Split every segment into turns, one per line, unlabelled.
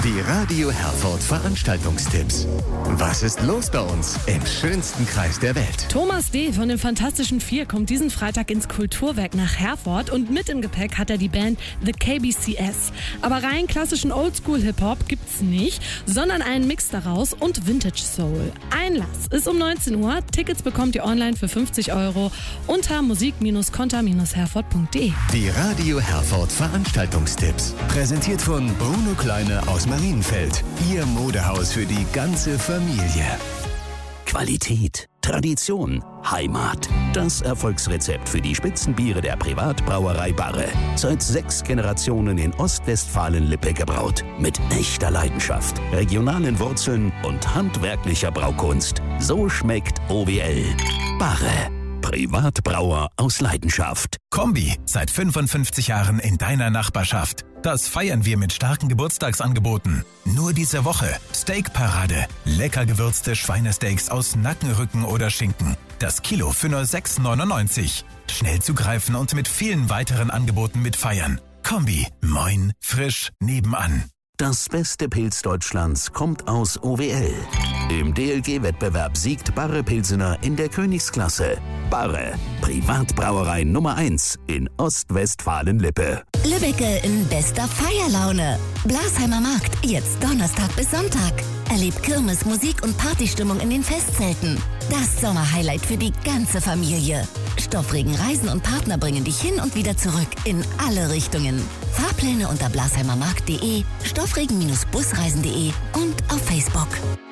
Die Radio Herford Veranstaltungstipps. Was ist los bei uns im schönsten Kreis der Welt?
Thomas D. von den Fantastischen Vier kommt diesen Freitag ins Kulturwerk nach Herford und mit im Gepäck hat er die Band The KBCS. Aber rein klassischen Oldschool-Hip-Hop gibt's nicht, sondern einen Mix daraus und Vintage Soul. Einlass ist um 19 Uhr. Tickets bekommt ihr online für 50 € unter musik-konter-herford.de.
Die Radio Herford Veranstaltungstipps. Präsentiert von Bruno Kleine aus Marienfeld. Ihr Modehaus für die ganze Familie.
Qualität, Tradition, Heimat. Das Erfolgsrezept für die Spitzenbiere der Privatbrauerei Barre. Seit 6 Generationen in Ostwestfalen-Lippe gebraut. Mit echter Leidenschaft, regionalen Wurzeln und handwerklicher Braukunst. So schmeckt OWL. Barre. Privatbrauer aus Leidenschaft.
Kombi, seit 55 Jahren in deiner Nachbarschaft. Das feiern wir mit starken Geburtstagsangeboten. Nur diese Woche Steakparade. Lecker gewürzte Schweinesteaks aus Nackenrücken oder Schinken. Das Kilo für nur 6,99. Schnell zugreifen und mit vielen weiteren Angeboten mitfeiern. Kombi, moin, frisch, nebenan.
Das beste Pilz Deutschlands kommt aus OWL. Im DLG-Wettbewerb siegt Barre Pilsener in der Königsklasse. Barre, Privatbrauerei Nummer 1 in Ostwestfalen-Lippe.
Lübbecke in bester Feierlaune. Blasheimer Markt, jetzt Donnerstag bis Sonntag. Erlebt Kirmes, Musik und Partystimmung in den Festzelten. Das Sommerhighlight für die ganze Familie. Stoffregen Reisen und Partner bringen dich hin und wieder zurück in alle Richtungen. Fahrpläne unter blasheimermarkt.de, stoffregen-busreisen.de und auf Facebook.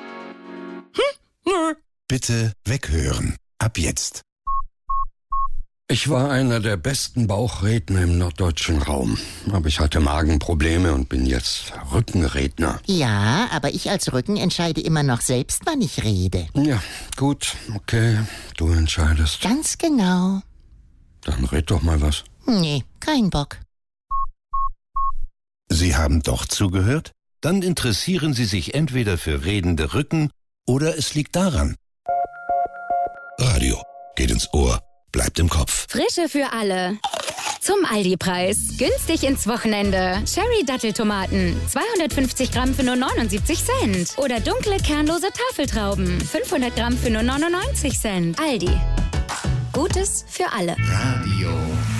Bitte weghören. Ab jetzt.
Ich war einer der besten Bauchredner im norddeutschen Raum. Aber ich hatte Magenprobleme und bin jetzt Rückenredner.
Ja, aber ich als Rücken entscheide immer noch selbst, wann ich rede.
Ja, gut, okay, du entscheidest.
Ganz genau.
Dann red doch mal was.
Nee, kein Bock.
Sie haben doch zugehört? Dann interessieren Sie sich entweder für redende Rücken oder es liegt daran. Radio geht ins Ohr, bleibt im Kopf.
Frische für alle. Zum Aldi-Preis. Günstig ins Wochenende. Cherry-Datteltomaten. 250 Gramm für nur 79 Cent. Oder dunkle, kernlose Tafeltrauben. 500 Gramm für nur 99 Cent. Aldi. Gutes für alle.
Radio